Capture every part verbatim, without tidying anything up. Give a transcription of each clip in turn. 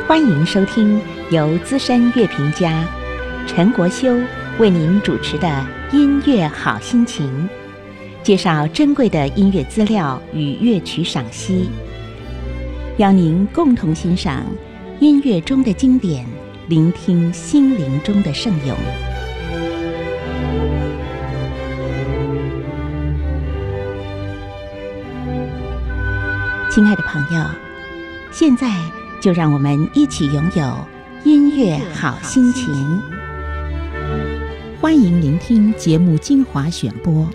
欢迎收听由资深乐评家陈国修为您主持的音乐好心情，介绍珍贵的音乐资料与乐曲赏析，邀您共同欣赏音乐中的经典，聆听心灵中的圣咏。亲爱的朋友，现在就让我们一起拥有音乐好心情。欢迎聆听节目精华选播。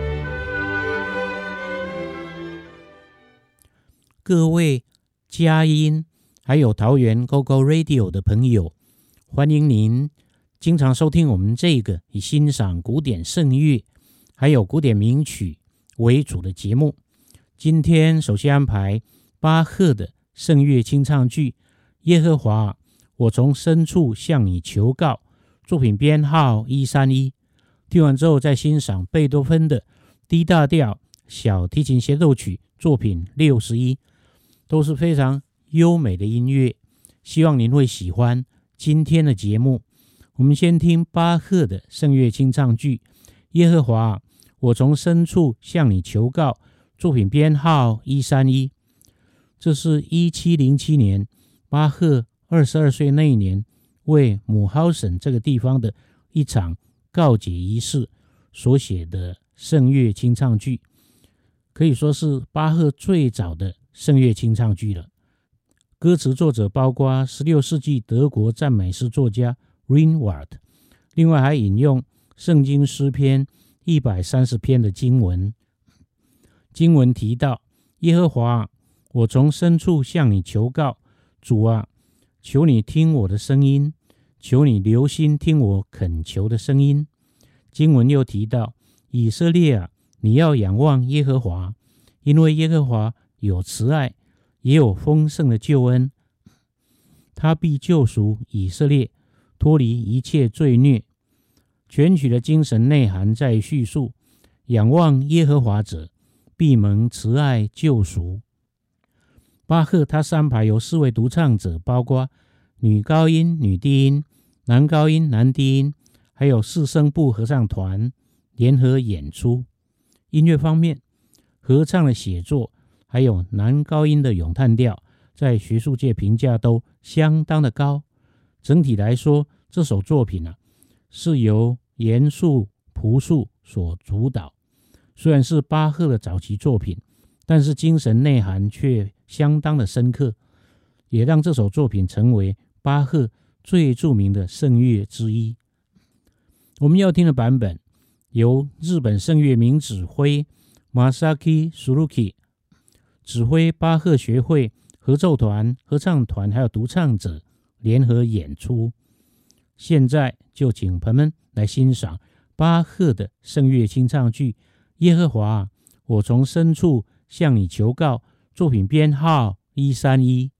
各位佳音还有桃园 Go Go Radio 的朋友，欢迎您经常收听我们这个以欣赏古典圣乐还有古典名曲为主的节目。今天首先安排巴赫的圣乐清唱剧《耶和华，我从深处向你求告》，作品编号一三一。听完之后再欣赏贝多芬的 D 大调小提琴协奏曲作品六十一，都是非常优美的音乐，希望您会喜欢今天的节目。我们先听巴赫的圣乐清唱剧《耶和华，我从深处向你求告》，作品编号一三一。这是一七零七年巴赫二十二岁那一年为姆豪森这个地方的一场告解仪式所写的圣乐清唱剧，可以说是巴赫最早的圣乐清唱剧了。歌词作者包括十六世纪德国赞美诗作家 Rinwald， 另外还引用圣经诗篇一百三十篇的经文。经文提到，耶和华，我从深处向你求告，主啊，求你听我的声音，求你留心听我恳求的声音。经文又提到，以色列啊，你要仰望耶和华，因为耶和华有慈爱，也有丰盛的救恩，他必救赎以色列，脱离一切罪孽。全曲的精神内涵在叙述，仰望耶和华者必蒙慈爱救赎。巴赫他三排由四位独唱者，包括女高音、女低音、男高音、男低音，还有四声部合唱团联合演出。音乐方面，合唱的写作还有男高音的咏叹调，在学术界评价都相当的高。整体来说，这首作品啊，是由严肃朴素所主导。虽然是巴赫的早期作品，但是精神内涵却相当的深刻，也让这首作品成为巴赫最著名的圣乐之一。我们要听的版本由日本圣乐名指挥 Masaki Suzuki 指挥巴赫学会合奏团、合唱团还有独唱者联合演出。现在就请朋友们来欣赏巴赫的圣乐清唱剧《耶和华，我从深处向你求告》，作品编号一三一。